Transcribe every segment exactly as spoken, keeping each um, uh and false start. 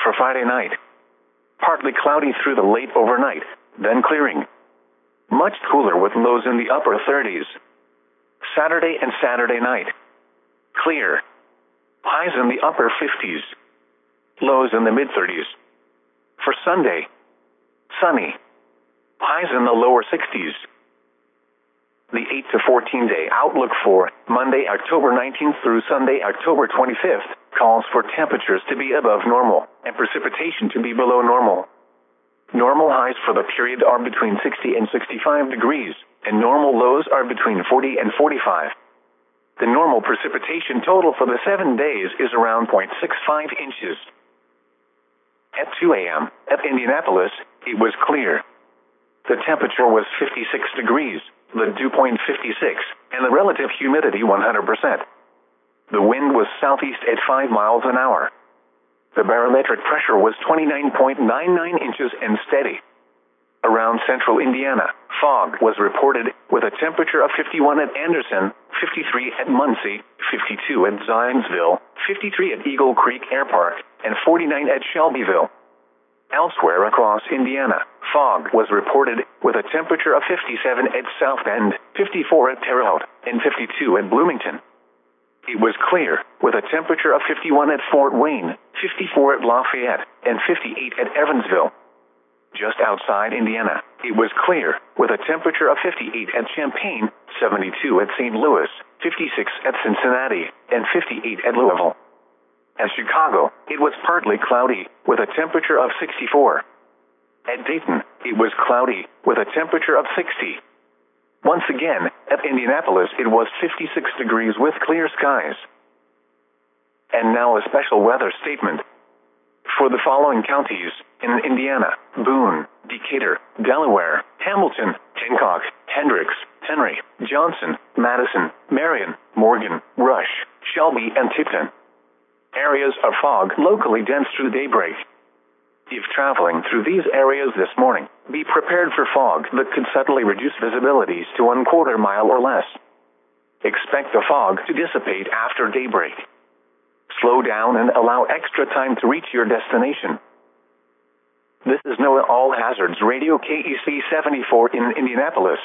For Friday night, partly cloudy through the late overnight, then clearing. Much cooler with lows in the upper thirties. Saturday and Saturday night, clear. Highs in the upper fifties. Lows in the mid-thirties. For Sunday, sunny. Highs in the lower sixties. The eight to fourteen day outlook for Monday, October nineteenth through Sunday, October twenty-fifth, calls for temperatures to be above normal and precipitation to be below normal. Normal highs for the period are between sixty and sixty-five degrees, and normal lows are between forty and forty-five. The normal precipitation total for the seven days is around zero point six five inches. At two a.m., at Indianapolis, it was clear. The temperature was fifty-six degrees, the dew point fifty-six, and the relative humidity one hundred percent. The wind was southeast at five miles an hour. The barometric pressure was twenty-nine point nine nine inches and steady. Around central Indiana, fog was reported with a temperature of fifty-one at Anderson, fifty-three at Muncie, fifty-two at Zionsville, fifty-three at Eagle Creek Air Park, and forty-nine at Shelbyville. Elsewhere across Indiana, fog was reported with a temperature of fifty-seven at South Bend, fifty-four at Terre Haute, and fifty-two at Bloomington. It was clear with a temperature of fifty-one at Fort Wayne, fifty-four at Lafayette, and fifty-eight at Evansville. Just outside Indiana, it was clear with a temperature of fifty-eight at Champaign, seventy-two at Saint Louis, fifty-six at Cincinnati, and fifty-eight at Louisville. At Chicago, it was partly cloudy with a temperature of sixty-four. At Dayton, it was cloudy with a temperature of sixty. Once again, at Indianapolis, it was fifty-six degrees with clear skies. And now a special weather statement. For the following counties in Indiana: Boone, Decatur, Delaware, Hamilton, Hancock, Hendricks, Henry, Johnson, Madison, Marion, Morgan, Rush, Shelby, and Tipton. Areas of fog locally dense through daybreak. If traveling through these areas this morning, be prepared for fog that could suddenly reduce visibilities to one quarter mile or less. Expect the fog to dissipate after daybreak. Slow down and allow extra time to reach your destination. This is NOAA All Hazards Radio K E C seventy-four in Indianapolis.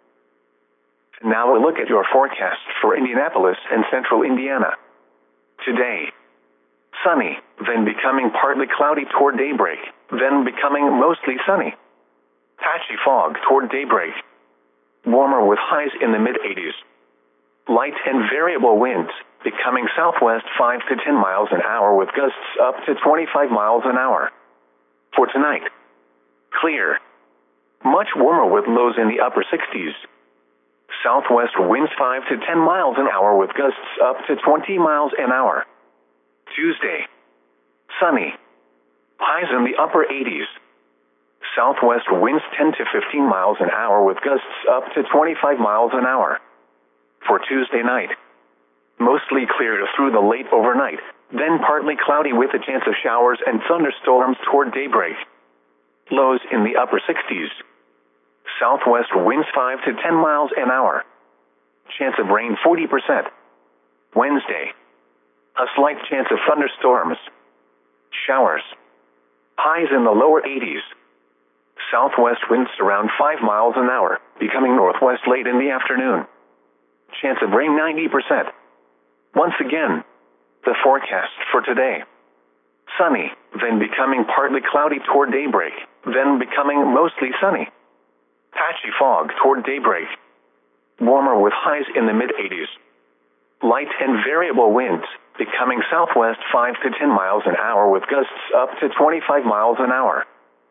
Now a look at your forecast for Indianapolis and central Indiana. Today, sunny, then becoming partly cloudy toward daybreak, then becoming mostly sunny. Patchy fog toward daybreak. Warmer with highs in the mid-eighties. Light and variable winds, becoming southwest five to ten miles an hour with gusts up to twenty-five miles an hour. For tonight, clear. Much warmer with lows in the upper sixties. Southwest winds five to ten miles an hour with gusts up to twenty miles an hour. Tuesday, sunny. Highs in the upper eighties. Southwest winds ten to fifteen miles an hour with gusts up to twenty-five miles an hour. For Tuesday night, mostly clear through the late overnight, then partly cloudy with a chance of showers and thunderstorms toward daybreak. Lows in the upper sixties. Southwest winds five to ten miles an hour. Chance of rain forty percent. Wednesday, a slight chance of thunderstorms. Showers. Highs in the lower eighties. Southwest winds around five miles an hour, becoming northwest late in the afternoon. Chance of rain ninety percent. Once again, the forecast for today. Sunny, then becoming partly cloudy toward daybreak, then becoming mostly sunny. Patchy fog toward daybreak. Warmer with highs in the mid-eighties. Light and variable winds, becoming southwest five to ten miles an hour with gusts up to twenty-five miles an hour.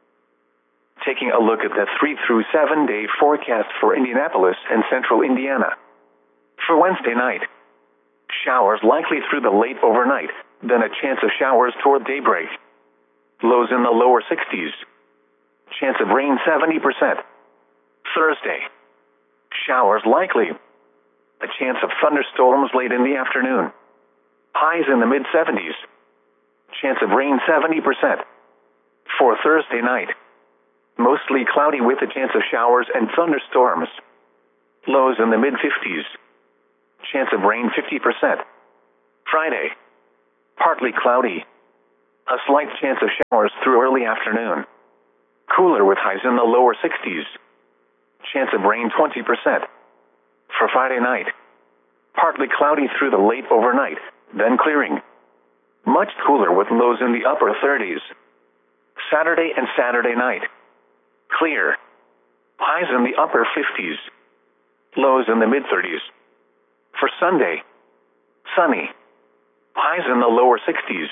Taking a look at the three through seven day forecast for Indianapolis and central Indiana. For Wednesday night, showers likely through the late overnight, then a chance of showers toward daybreak. Lows in the lower sixties. Chance of rain seventy percent. Thursday, showers likely. A chance of thunderstorms late in the afternoon. Highs in the mid-seventies. Chance of rain seventy percent. For Thursday night, mostly cloudy with a chance of showers and thunderstorms. Lows in the mid-fifties. Chance of rain fifty percent. Friday, partly cloudy. A slight chance of showers through early afternoon. Cooler with highs in the lower sixties. Chance of rain twenty percent. For Friday night, partly cloudy through the late overnight, then clearing. Much cooler with lows in the upper thirties. Saturday and Saturday night, clear. Highs in the upper fifties. Lows in the mid-thirties. For Sunday, sunny. Highs in the lower sixties.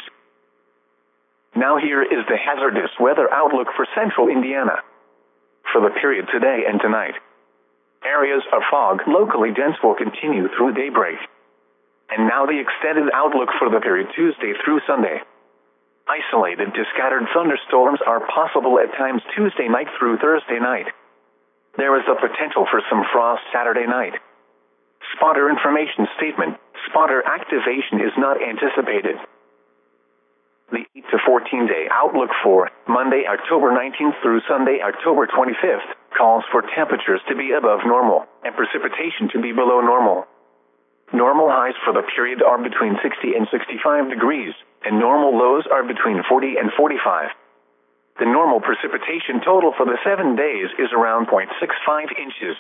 Now here is the hazardous weather outlook for central Indiana. For the period today and tonight, areas of fog locally dense will continue through daybreak. And now the extended outlook for the period Tuesday through Sunday. Isolated to scattered thunderstorms are possible at times Tuesday night through Thursday night. There is a potential for some frost Saturday night. Spotter information statement. Spotter activation is not anticipated. The eight to fourteen day outlook for Monday, October nineteenth through Sunday, October twenty-fifth, calls for temperatures to be above normal and precipitation to be below normal. Normal highs for the period are between sixty and sixty-five degrees, and normal lows are between forty and forty-five. The normal precipitation total for the seven days is around zero point six five inches.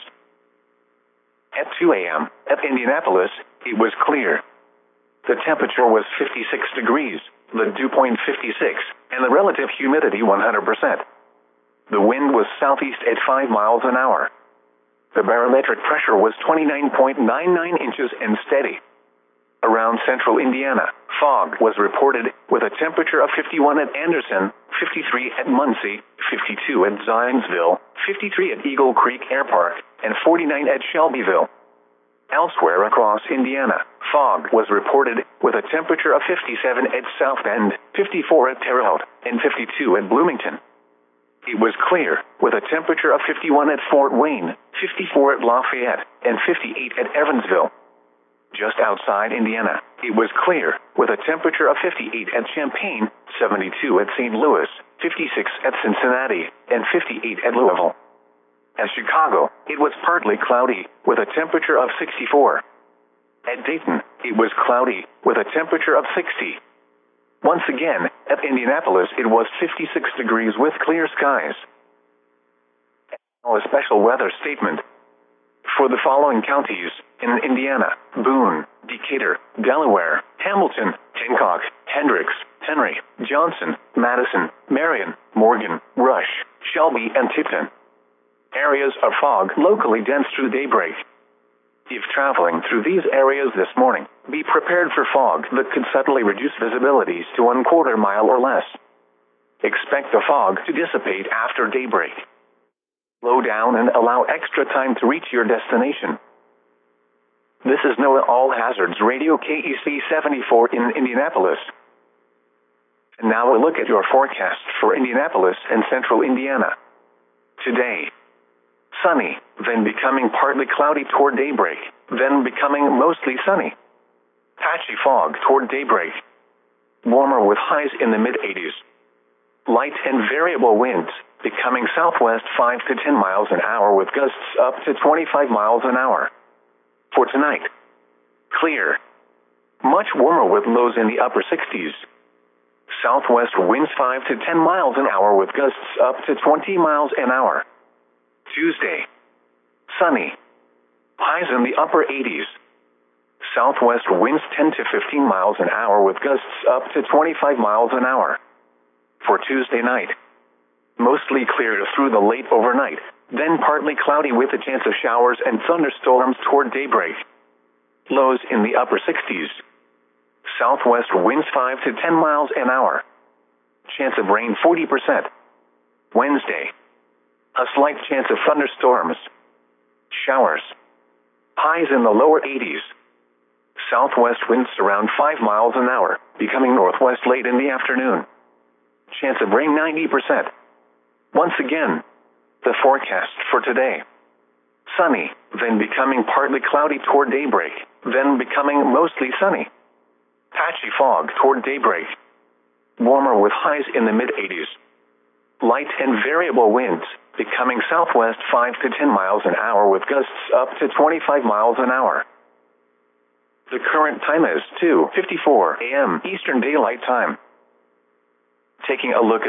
At two a m at Indianapolis, it was clear. The temperature was fifty-six degrees, the dew point fifty-six, and the relative humidity one hundred percent. The wind was southeast at five miles an hour. The barometric pressure was twenty-nine point nine nine inches and steady. Around central Indiana, fog was reported with a temperature of fifty-one at Anderson, fifty-three at Muncie, fifty-two at Zionsville, fifty-three at Eagle Creek Air Park, and forty-nine at Shelbyville. Elsewhere across Indiana, fog was reported with a temperature of fifty-seven at South Bend, fifty-four at Terre Haute, and fifty-two at Bloomington. It was clear, with a temperature of fifty-one at Fort Wayne, fifty-four at Lafayette, and fifty-eight at Evansville. Just outside Indiana, it was clear, with a temperature of fifty-eight at Champaign, seventy-two at Saint Louis, fifty-six at Cincinnati, and fifty-eight at Louisville. At Chicago, it was partly cloudy, with a temperature of sixty-four. At Dayton, it was cloudy, with a temperature of sixty. Once again, at Indianapolis it was fifty-six degrees with clear skies. Now a special weather statement. For the following counties, in Indiana, Boone, Decatur, Delaware, Hamilton, Hancock, Hendricks, Henry, Johnson, Madison, Marion, Morgan, Rush, Shelby, and Tipton. Areas of fog locally dense through daybreak. If traveling through these areas this morning, be prepared for fog that could suddenly reduce visibilities to one quarter mile or less. Expect the fog to dissipate after daybreak. Slow down and allow extra time to reach your destination. This is NOAA All Hazards Radio K E C seventy-four in Indianapolis. And now a look at your forecast for Indianapolis and central Indiana. Today, sunny, then becoming partly cloudy toward daybreak, then becoming mostly sunny. Patchy fog toward daybreak. Warmer with highs in the mid-eighties. Light and variable winds, becoming southwest five to ten miles an hour with gusts up to twenty-five miles an hour. For tonight, clear. Much warmer with lows in the upper sixties. Southwest winds five to ten miles an hour with gusts up to twenty miles an hour. Tuesday, sunny. Highs in the upper eighties. Southwest winds ten to fifteen miles an hour with gusts up to twenty-five miles an hour. For Tuesday night, mostly clear through the late overnight, then partly cloudy with a chance of showers and thunderstorms toward daybreak. Lows in the upper sixties. Southwest winds five to ten miles an hour. Chance of rain forty percent. Wednesday, a slight chance of thunderstorms. Showers. Highs in the lower eighties. Southwest winds around five miles an hour, becoming northwest late in the afternoon. Chance of rain ninety percent. Once again, the forecast for today. Sunny, then becoming partly cloudy toward daybreak, then becoming mostly sunny. Patchy fog toward daybreak. Warmer with highs in the mid-eighties. Light and variable winds, becoming southwest five to ten miles an hour with gusts up to twenty-five miles an hour. The current time is two fifty-four a m Eastern Daylight Time. Taking a look